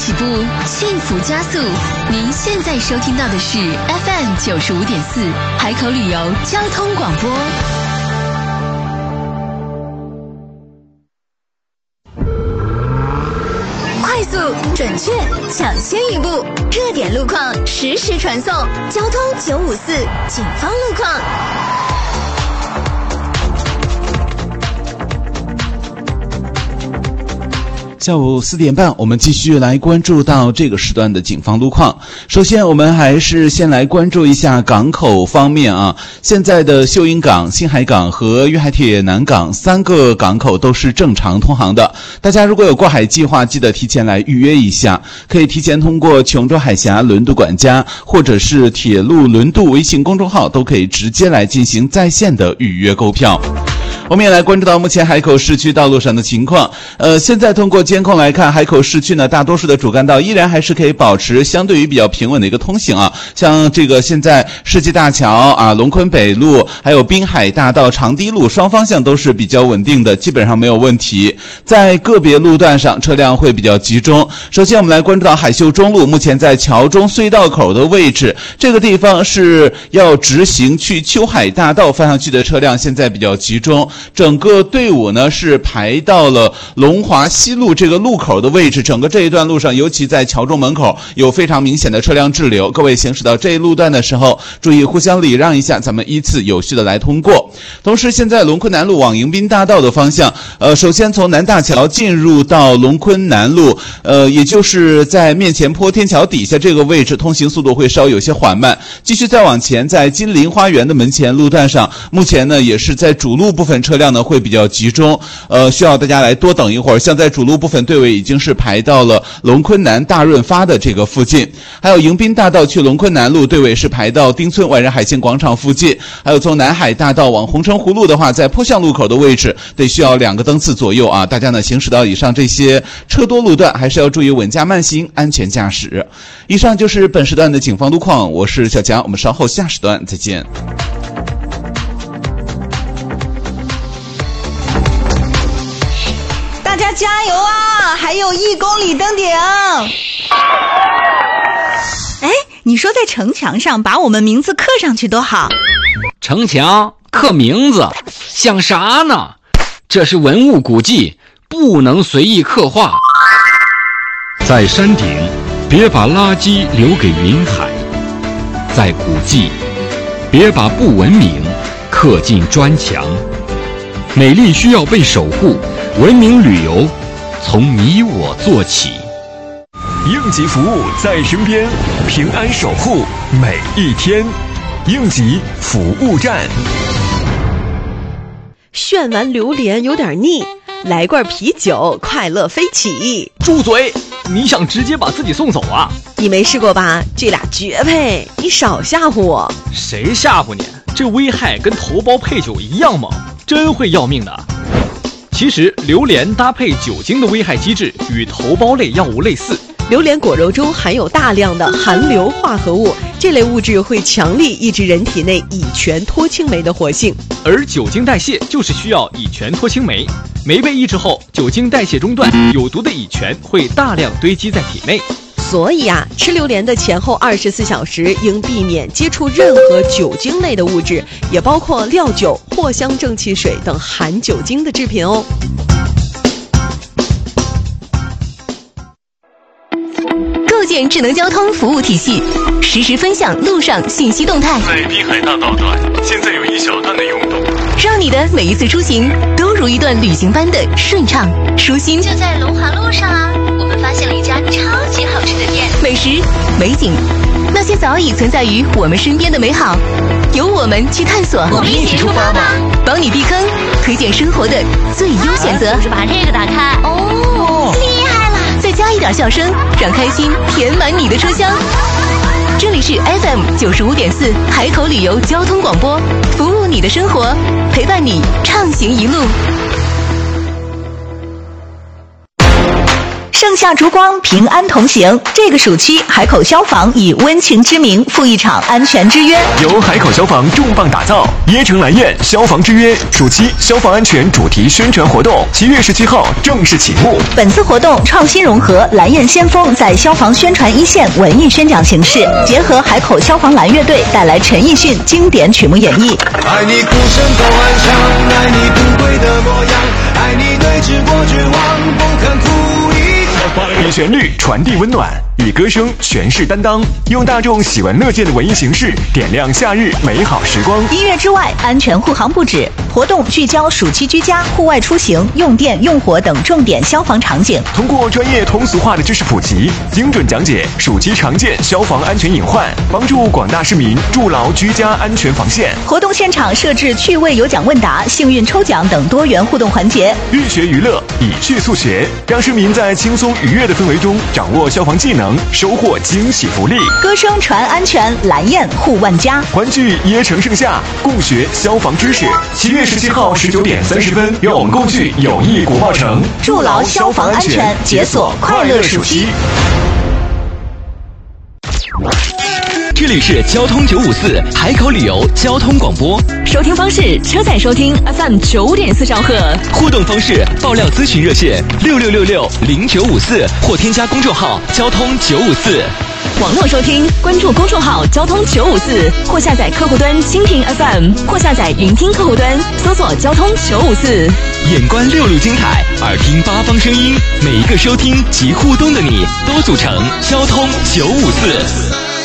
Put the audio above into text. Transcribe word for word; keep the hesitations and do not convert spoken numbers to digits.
起步，幸福加速。您现在收听到的是 F M 九十五点四海口旅游交通广播。快速、准确、抢先一步，热点路况实时传送。交通九五四警方路况。 下午四点半，我们继续来关注到这个时段的警方路况。首先，我们还是先来关注一下港口方面啊。现在的秀英港、新海港和粤海铁南港三个港口都是正常通航的。大家如果有过海计划，记得提前来预约一下，可以提前通过琼州海峡轮渡管家或者是铁路轮渡微信公众号，都可以直接来进行在线的预约购票。我们也来关注到目前海口市区道路上的情况。呃，现在通过监控来看，海口市区呢，大多数的主干道依然还是可以保持相对于比较平稳的一个通行啊。像这个现在世纪大桥啊、龙昆北路，还有滨海大道、长堤路双方向都是比较稳定的，基本上没有问题。在个别路段上，车辆会比较集中。首先，我们来关注到海秀中路，目前在桥中隧道口的位置，这个地方是要直行去秋海大道方向去的车辆，现在比较集中。整个队伍呢是排到了龙华西路这个路口的位置，整个这一段路上，尤其在桥中门口有非常明显的车辆滞留。各位行驶到这一路段的时候，注意互相礼让一下，咱们依次有序的来通过。同时，现在龙昆南路往迎宾大道的方向，呃，首先从南大桥进入到龙昆南路，呃，也就是在面前坡天桥底下这个位置，通行速度会稍有些缓慢。继续再往前，在金陵花园的门前路段上，目前呢也是在主路部分车辆呢会比较集中，呃，需要大家来多等一会儿。像在主路部分队尾已经是排到了龙昆南大润发的这个附近，还有迎宾大道去龙昆南路队尾是排到丁村万人海鲜广场附近，还有从南海大道往红城湖路的话，在坡巷路口的位置得需要两个灯次左右啊。大家呢行驶到以上这些车多路段，还是要注意稳驾慢行，安全驾驶。以上就是本时段的警方路况，我是小强，我们稍后下时段再见。 大家加油啊！还有一公里登顶。 哎，你说在城墙上把我们名字刻上去多好。 城墙刻名字想啥呢？这是文物古迹，不能随意刻画。 在山顶别把垃圾留给云海，在古迹别把不文明刻进砖墙。美丽需要被守护，文明旅游从你我做起。 应急服务在身边，平安守护每一天。应急服务站。 炫完榴莲有点腻，来罐啤酒，快乐飞起。 住嘴！你想直接把自己送走啊？ 你没试过吧？这俩绝配，你少吓唬我。 谁吓唬你？这危害跟头孢配酒一样猛，真会要命的。其实榴莲搭配酒精的危害机制与头孢类药物类似。 榴莲果肉中含有大量的含硫化合物，这类物质会强力抑制人体内乙醛脱氢酶的活性。 而酒精代谢就是需要乙醛脱氢酶，酶被抑制后，酒精代谢中断，有毒的乙醛会大量堆积在体内。 所以啊，吃榴莲的前后二十四小时应避免接触任何酒精类的物质，也包括料酒、藿香正气水等含酒精的制品哦。 构建智能交通服务体系，实时分享路上信息动态。 在滨海大道段，现在有一小段的拥堵， 让你的每一次出行都如一段旅行般的顺畅舒心。就在龙华路上啊，我们发现了一家超级好吃的店，美食、美景，那些早已存在于我们身边的美好，由我们去探索。 我们一起出发吧， 帮你避坑，推荐生活的最优选择。 是不是把这个打开？ 哦，厉害了！再加一点笑声，让开心填满你的车厢。这里是 F M 九十五点四海口旅游交通广播，服务你的生活，陪伴你畅行一路。上下烛光，平安同行。这个暑期，海口消防以温情之名赴一场安全之约， 由海口消防重磅打造椰城蓝焰消防之约暑期消防安全主题宣传活动，七月十七号正式启幕。 本次活动创新融合蓝焰先锋在消防宣传一线文艺宣讲形式，结合海口消防蓝乐队带来陈奕迅经典曲目演绎。 爱你孤身走暗巷，爱你不跪的模样，爱你对峙过绝望，不肯哭一场。 以旋律传递温暖，以歌声诠释担当，用大众喜闻乐见的文艺形式点亮夏日美好时光。 音乐之外，安全护航不止。活动聚焦暑期居家、户外出行、用电、用火等重点消防场景， 通过专业通俗化的知识普及，精准讲解暑期常见消防安全隐患，帮助广大市民筑牢居家安全防线。 活动现场设置趣味有奖问答、幸运抽奖等多元互动环节， 寓学娱乐，以趣速学，让市民在轻松愉悦的氛围中掌握消防技能，收获惊喜福利。 歌声传安全，蓝焰护万家， 欢聚椰城盛夏，共学消防知识。七月十七号十九点三十分，让我们共聚友谊国贸城， 筑牢消防安全，解锁快乐暑期。 这里是交通九五四海口旅游交通广播， 收听方式：车载收听 F M 九点四兆赫， 互动方式：爆料咨询热线六六六六零九五四或添加公众号交通九五四。 网络收听，关注公众号交通九五四，或下载客户端蜻蜓 F M， 或下载云听客户端，搜索交通九五四。 眼观六路精彩，耳听八方声音，每一个收听及互动的你，都组成交通九五四。